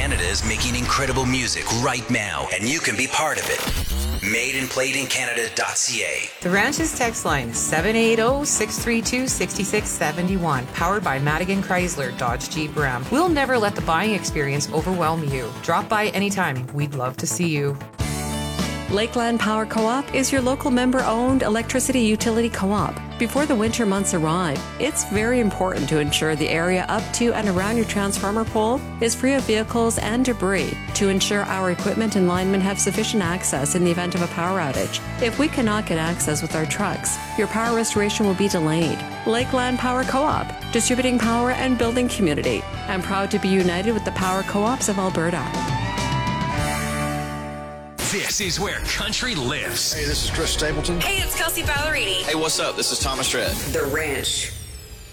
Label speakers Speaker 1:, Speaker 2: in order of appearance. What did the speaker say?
Speaker 1: Canada is making incredible music right now, and you can be part of it. MadeandPlayedInCanada.ca.
Speaker 2: The Ranch's text line is 780-632-6671. Powered by Madigan Chrysler, Dodge Jeep Ram. We'll never let the buying experience overwhelm you. Drop by anytime. We'd love to see you.
Speaker 3: Lakeland Power Co-op is your local member-owned electricity utility co-op. Before the winter months arrive, it's very important to ensure the area up to and around your transformer pole is free of vehicles and debris to ensure our equipment and linemen have sufficient access in the event of a power outage. If we cannot get access with our trucks, your power restoration will be delayed. Lakeland Power Co-op, distributing power and building community. I'm proud to be united with the power co-ops of Alberta.
Speaker 4: This is where country lives.
Speaker 5: Hey, this is Chris Stapleton.
Speaker 6: Hey, it's Kelsey Ballerini.
Speaker 7: Hey, what's up? This is Thomas Rhett.
Speaker 6: The Ranch.